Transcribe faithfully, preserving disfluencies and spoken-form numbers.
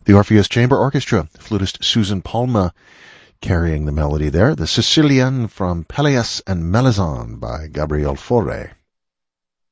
The Orpheus Chamber Orchestra, flutist Susan Palma carrying the melody there. The Sicilian from Pelleas and Melisande by Gabriel Fauré.